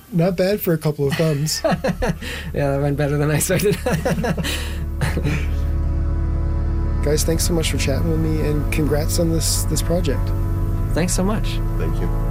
Not bad for a couple of thumbs. Yeah, that went better than I expected. Guys, thanks so much for chatting with me, and congrats on this project. Thanks so much. Thank you.